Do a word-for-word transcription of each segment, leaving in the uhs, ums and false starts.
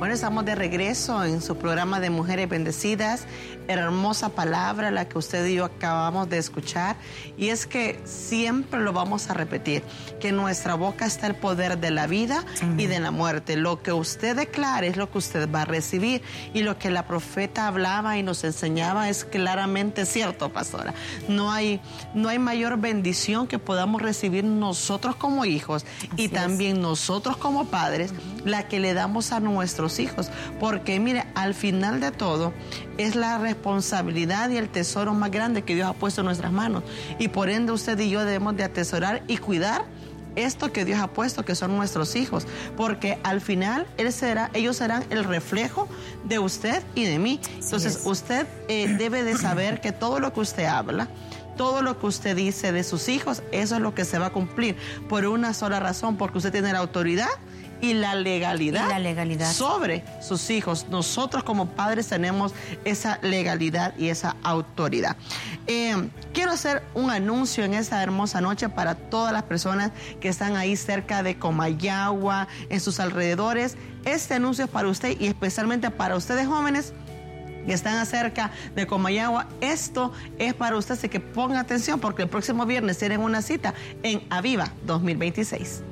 Bueno, estamos de regreso en su programa de Mujeres Bendecidas. Hermosa palabra la que usted y yo acabamos de escuchar. Y es que siempre lo vamos a repetir, que en nuestra boca está el poder de la vida uh-huh. y de la muerte. Lo que usted declare es lo que usted va a recibir. Y lo que la profeta hablaba y nos enseñaba es claramente cierto, pastora. No hay, no hay mayor bendición que podamos recibir nosotros como hijos Así y también es. nosotros como padres, uh-huh. la que le damos a nuestros hijos, porque mire, al final de todo es la responsabilidad y el tesoro más grande que Dios ha puesto en nuestras manos, y por ende usted y yo debemos de atesorar y cuidar esto que Dios ha puesto, que son nuestros hijos, porque al final él será, ellos serán el reflejo de usted y de mí. Entonces sí usted eh, debe de saber que todo lo que usted habla, todo lo que usted dice de sus hijos, eso es lo que se va a cumplir, por una sola razón, porque usted tiene la autoridad y la legalidad, y la legalidad sobre sus hijos. Nosotros como padres tenemos esa legalidad y esa autoridad. Eh, quiero hacer un anuncio en esta hermosa noche para todas las personas que están ahí cerca de Comayagua, en sus alrededores. Este anuncio es para usted y especialmente para ustedes jóvenes que están cerca de Comayagua. Esto es para usted, así que ponga atención porque el próximo viernes tienen una cita en Aviva dos mil veintiséis.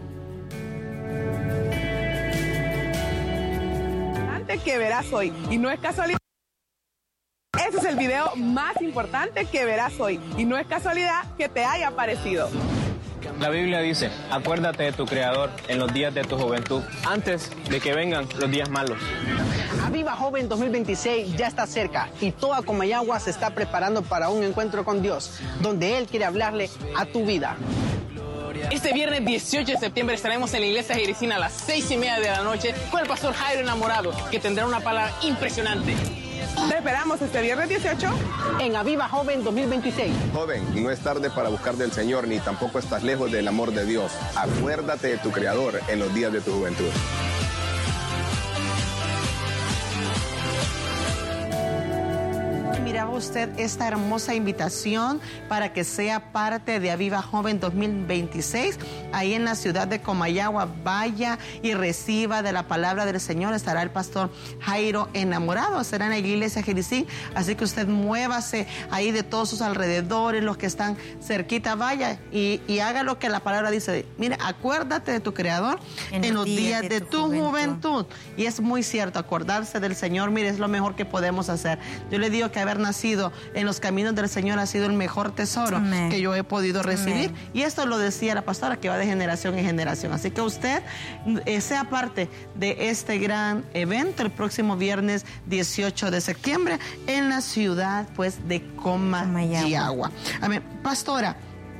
Que verás hoy, y no es casualidad. Ese es el video más importante que verás hoy, y no es casualidad que te haya aparecido. La Biblia dice: acuérdate de tu Creador en los días de tu juventud, antes de que vengan los días malos. Aviva Joven dos mil veintiséis ya está cerca y toda Comayagua se está preparando para un encuentro con Dios, donde Él quiere hablarle a tu vida. Este viernes dieciocho de septiembre estaremos en la iglesia Jericina a las seis y media de la noche con el pastor Jairo Enamorado, que tendrá una palabra impresionante. Te esperamos este viernes dieciocho en Aviva Joven dos mil veintiséis. Joven, no es tarde para buscar del Señor, ni tampoco estás lejos del amor de Dios. Acuérdate de tu Creador en los días de tu juventud. Miraba usted esta hermosa invitación para que sea parte de Aviva Joven dos mil veintiséis, ahí en la ciudad de Comayagua. Vaya y reciba de la palabra del Señor. Estará el pastor Jairo Enamorado, será en la iglesia Jericín, así que usted muévase ahí de todos sus alrededores, los que están cerquita, vaya y, y haga lo que la palabra dice. Mire, acuérdate de tu Creador en, en los días, días de, de tu, tu juventud. juventud. Y es muy cierto, acordarse del Señor, mire, es lo mejor que podemos hacer. Yo le digo que haber nacido en los caminos del Señor ha sido el mejor tesoro Amén. que yo he podido recibir. Amén. Y esto lo decía la pastora, que va de generación en generación. Así que usted eh, sea parte de este gran evento el próximo viernes dieciocho de septiembre en la ciudad pues de Comayagua. Amén. Pastora,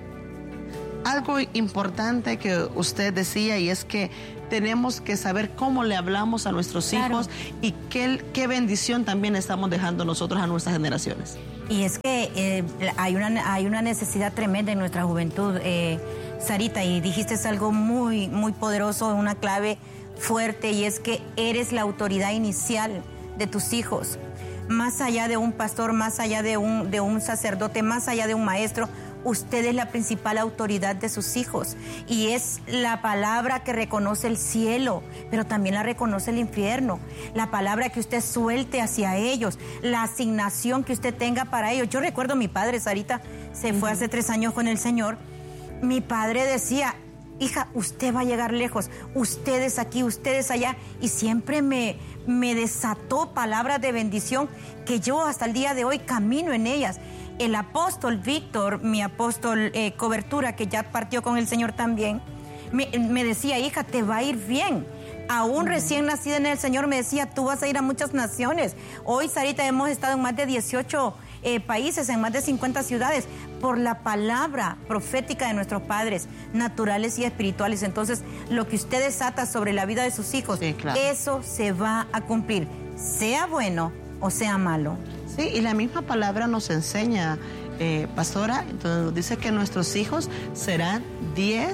algo importante que usted decía, y es que tenemos que saber cómo le hablamos a nuestros claro. hijos y qué, qué bendición también estamos dejando nosotros a nuestras generaciones. Y es que eh, hay, una, hay una necesidad tremenda en nuestra juventud, eh, Sarita, y dijiste algo muy, muy poderoso, una clave fuerte, y es que eres la autoridad inicial de tus hijos. Más allá de un pastor, más allá de un, de un sacerdote, más allá de un maestro, usted es la principal autoridad de sus hijos, y es la palabra que reconoce el cielo, pero también la reconoce el infierno. La palabra que usted suelte hacia ellos, la asignación que usted tenga para ellos. Yo recuerdo a mi padre, Sarita, se fue uh-huh. hace tres años con el Señor. Mi padre decía: hija, usted va a llegar lejos, ustedes aquí, ustedes allá, y siempre me, me desató palabras de bendición que yo hasta el día de hoy camino en ellas. El apóstol Víctor, mi apóstol eh, Cobertura, que ya partió con el Señor también, me, me decía: hija, te va a ir bien. Aún uh-huh. recién nacida en el Señor, me decía: tú vas a ir a muchas naciones. Hoy, Sarita, hemos estado en más de dieciocho eh, países, en más de cincuenta ciudades, por la palabra profética de nuestros padres, naturales y espirituales. Entonces, lo que usted desata sobre la vida de sus hijos, sí, claro. eso se va a cumplir, sea bueno o sea malo. Sí, y la misma palabra nos enseña, eh, pastora, entonces nos dice que nuestros hijos serán diez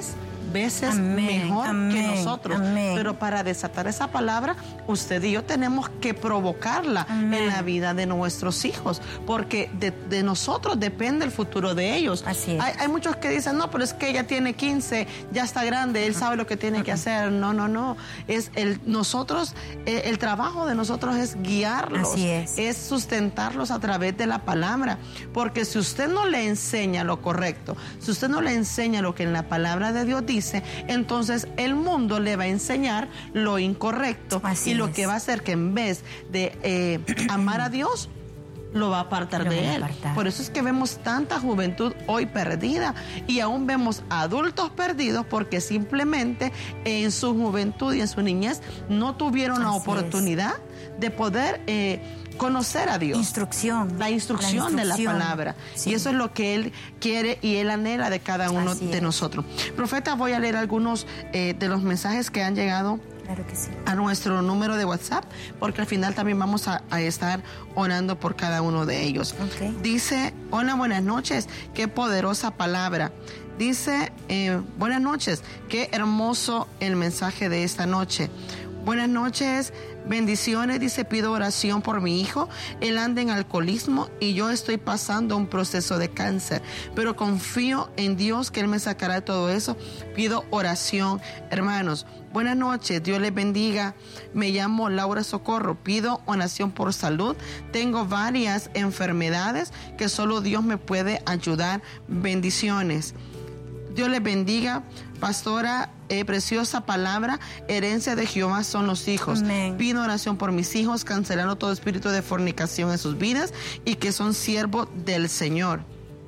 veces Amén, mejor amén, que nosotros. amén. Pero para desatar esa palabra, usted y yo tenemos que provocarla Amén. en la vida de nuestros hijos, porque de, de nosotros depende el futuro de ellos. Así es. Hay, hay muchos que dicen, no, pero es que ella tiene quince, ya está grande, él sabe lo que tiene que hacer. No, no, no. Es el, nosotros, eh, el trabajo de nosotros es guiarlos, Así es. es sustentarlos a través de la palabra, porque si usted no le enseña lo correcto, si usted no le enseña lo que en la palabra de Dios dice, entonces el mundo le va a enseñar lo incorrecto. Así y lo es. que va a hacer que en vez de eh, amar a Dios, lo va a apartar Lo de va a él. apartar. Por eso es que vemos tanta juventud hoy perdida, y aún vemos adultos perdidos porque simplemente en su juventud y en su niñez no tuvieron la Así oportunidad de poder eh, conocer a Dios. Instrucción. La instrucción, La de la instrucción. palabra. Sí. Y eso es lo que Él quiere y Él anhela de cada uno Así de es. nosotros. Profeta, voy a leer algunos eh, de los mensajes que han llegado Claro que sí. a nuestro número de WhatsApp, porque al final también vamos a, a estar orando por cada uno de ellos. Ok. Dice, hola, buenas noches, qué poderosa palabra. Dice, eh, buenas noches, qué hermoso el mensaje de esta noche. Buenas noches, bendiciones, dice, pido oración por mi hijo, él anda en alcoholismo y yo estoy pasando un proceso de cáncer, pero confío en Dios que Él me sacará de todo eso, pido oración, hermanos. Buenas noches, Dios les bendiga, me llamo Laura Socorro, pido oración por salud, tengo varias enfermedades que solo Dios me puede ayudar, bendiciones. Dios les bendiga, pastora, eh, preciosa palabra, herencia de Jehová son los hijos. Amén. Pido oración por mis hijos, cancelando todo espíritu de fornicación en sus vidas y que son siervos del Señor.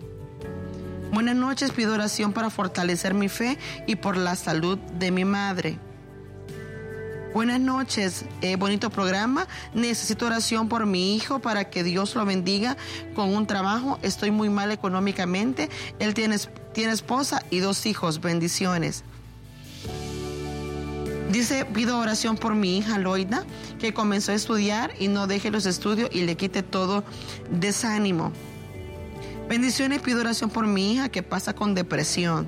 Buenas noches, pido oración para fortalecer mi fe y por la salud de mi madre. Buenas noches, eh, bonito programa. Necesito oración por mi hijo para que Dios lo bendiga con un trabajo. Estoy muy mal económicamente. Él tiene, tiene esposa y dos hijos. Bendiciones. Dice, pido oración por mi hija Loida, que comenzó a estudiar y no deje los estudios y le quite todo desánimo. Bendiciones, pido oración por mi hija que pasa con depresión.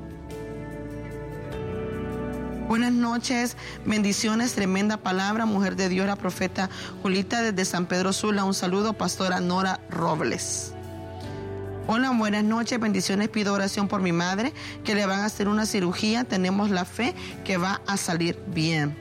Buenas noches, bendiciones, tremenda palabra, mujer de Dios, la profeta Julita desde San Pedro Sula. Un saludo, pastora Nora Robles. Hola, buenas noches, bendiciones, pido oración por mi madre, que le van a hacer una cirugía, tenemos la fe que va a salir bien.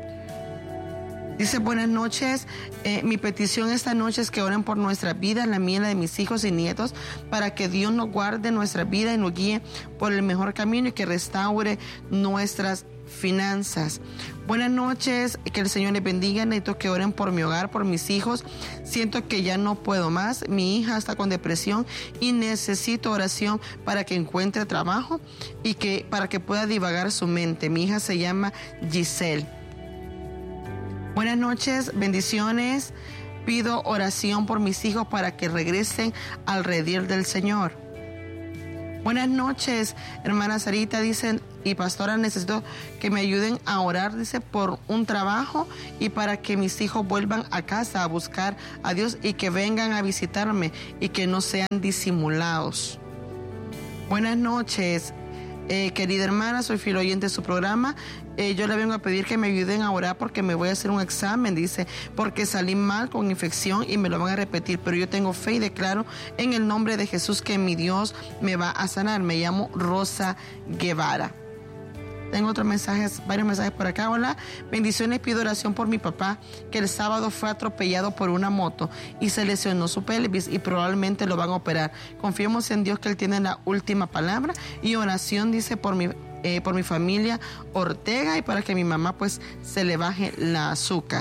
Dice, buenas noches, eh, mi petición esta noche es que oren por nuestra vida, la mía, la de mis hijos y nietos, para que Dios nos guarde nuestra vida y nos guíe por el mejor camino y que restaure nuestras finanzas. Buenas noches, que el Señor les bendiga. Necesito que oren por mi hogar, por mis hijos. Siento que ya no puedo más. Mi hija está con depresión y necesito oración para que encuentre trabajo y que para que pueda divagar su mente. Mi hija se llama Giselle. Buenas noches, bendiciones. Pido oración por mis hijos para que regresen al redil del Señor. Buenas noches, hermana Sarita, dicen, y pastora, necesito que me ayuden a orar, dice, por un trabajo y para que mis hijos vuelvan a casa a buscar a Dios y que vengan a visitarme y que no sean disimulados. Buenas noches, eh, querida hermana, soy fiel oyente de su programa. Eh, yo le vengo a pedir que me ayuden a orar porque me voy a hacer un examen, dice, porque salí mal con infección y me lo van a repetir, pero yo tengo fe y declaro en el nombre de Jesús que mi Dios me va a sanar. Me llamo Rosa Guevara. Tengo otros mensajes, varios mensajes por acá. Hola, bendiciones, pido oración por mi papá, que el sábado fue atropellado por una moto y se lesionó su pelvis y probablemente lo van a operar. Confiemos en Dios que Él tiene la última palabra. Y oración, dice, por mi, eh, por mi familia Ortega y para que mi mamá pues se le baje la azúcar.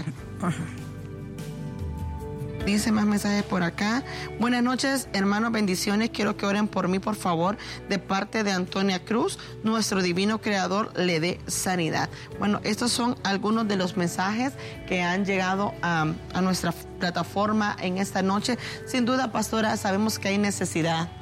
Dice más mensajes por acá. Buenas noches, hermanos, bendiciones. Quiero que oren por mí, por favor, de parte de Antonia Cruz. Nuestro divino creador le dé sanidad. Bueno, estos son algunos de los mensajes que han llegado a, a nuestra plataforma en esta noche. Sin duda, pastora, sabemos que hay necesidad.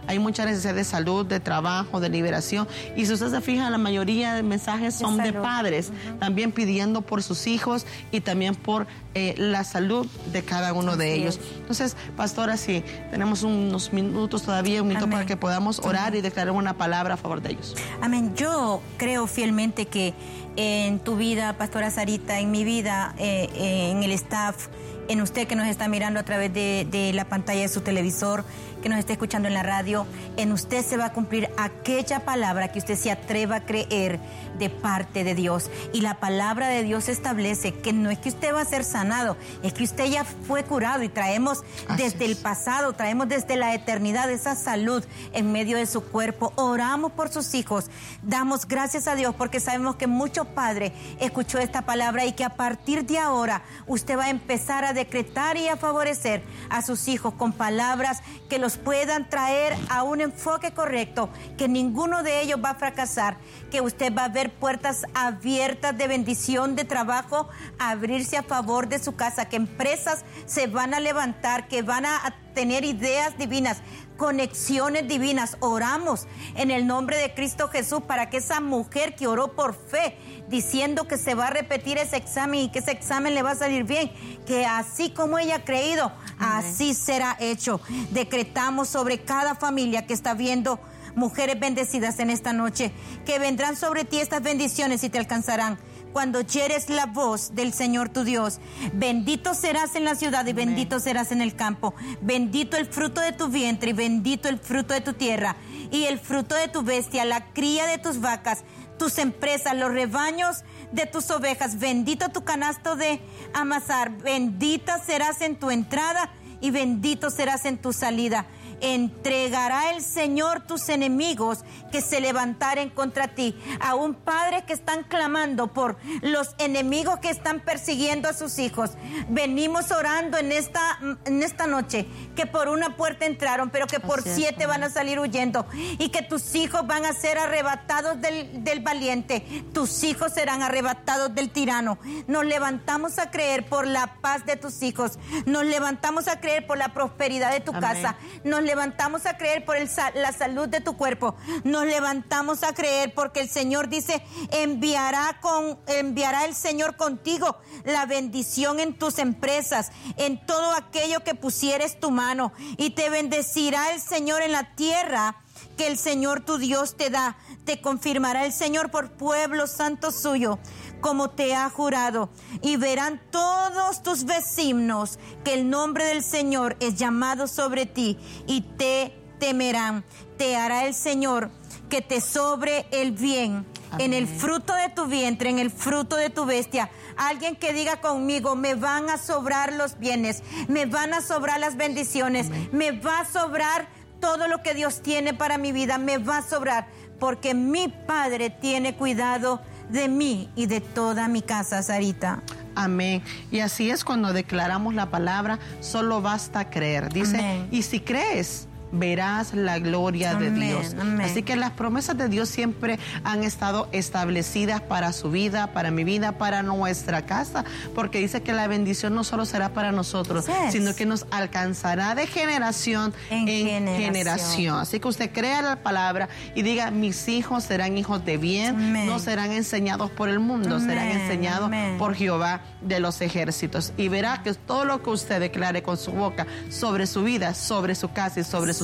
hay mucha necesidad de salud, de trabajo, de liberación. Y si usted se fija, la mayoría de mensajes son de, de padres, uh-huh. también pidiendo por sus hijos y también por eh, la salud de cada uno Así de ellos. Es. Entonces, pastora, sí, tenemos unos minutos todavía, un minuto Amén. Para que podamos orar Amén. Y declarar una palabra a favor de ellos. Amén. Yo creo fielmente que en tu vida, pastora Sarita, en mi vida, eh, eh, en el staff, en usted que nos está mirando a través de, de la pantalla de su televisor, que nos está escuchando en la radio, en usted se va a cumplir aquella palabra que usted se atreva a creer de parte de Dios. Y la palabra de Dios establece que no es que usted va a ser sanado, es que usted ya fue curado y traemos Así desde es. El pasado, traemos desde la eternidad esa salud en medio de su cuerpo. Oramos por sus hijos, damos gracias a Dios porque sabemos que muchos padres escuchó esta palabra y que a partir de ahora usted va a empezar a decretar y a favorecer a sus hijos con palabras que los puedan traer a un enfoque correcto, que ninguno de ellos va a fracasar, que usted va a ver puertas abiertas de bendición, de trabajo, abrirse a favor de su casa, que empresas se van a levantar, que van a tener ideas divinas, conexiones divinas. Oramos en el nombre de Cristo Jesús para que esa mujer que oró por fe, diciendo que se va a repetir ese examen y que ese examen le va a salir bien, que así como ella ha creído, Amén. Así será hecho. Decretamos sobre cada familia que está viendo mujeres bendecidas en esta noche, que vendrán sobre ti estas bendiciones y te alcanzarán cuando oyeres la voz del Señor tu Dios. Bendito serás en la ciudad y Amén. Bendito serás en el campo. Bendito el fruto de tu vientre y bendito el fruto de tu tierra y el fruto de tu bestia, la cría de tus vacas, tus empresas, los rebaños de tus ovejas. Bendito tu canasto de amasar. Bendita serás en tu entrada y bendito serás en tu salida. Entregará el Señor tus enemigos que se levantaren contra ti. Aún padres que están clamando por los enemigos que están persiguiendo a sus hijos. Venimos orando en esta, en esta noche que por una puerta entraron, pero que por siete van a salir huyendo, y que tus hijos van a ser arrebatados del, del valiente. Tus hijos serán arrebatados del tirano. Nos levantamos a creer por la paz de tus hijos. Nos levantamos a creer por la prosperidad de tu Amén. Casa. Nos levantamos a creer por el, la salud de tu cuerpo. Nos levantamos a creer porque el Señor dice, enviará, con, enviará el Señor contigo la bendición en tus empresas, en todo aquello que pusieres tu mano, y te bendecirá el Señor en la tierra que el Señor tu Dios te da. Te confirmará el Señor por pueblo santo suyo, como te ha jurado, y verán todos tus vecinos que el nombre del Señor es llamado sobre ti, y te temerán. Te hará el Señor que te sobre el bien Amén. En el fruto de tu vientre, en el fruto de tu bestia. Alguien que diga conmigo, me van a sobrar los bienes, me van a sobrar las bendiciones, Amén. Me va a sobrar todo lo que Dios tiene para mi vida, me va a sobrar, porque mi Padre tiene cuidado de mí y de toda mi casa, Sarita. Amén. Y así es cuando declaramos la palabra, solo basta creer. Dice, Amén. Y si crees, verás la gloria Amén, de Dios. Amén. Así que las promesas de Dios siempre han estado establecidas para su vida, para mi vida, para nuestra casa, porque dice que la bendición no solo será para nosotros, yes. sino que nos alcanzará de generación en, en generación. generación. Así que usted crea la palabra y diga, mis hijos serán hijos de bien, Amén. No serán enseñados por el mundo, Amén. Serán enseñados Amén. Por Jehová de los ejércitos. Y verá que todo lo que usted declare con su boca sobre su vida, sobre su casa y sobre sus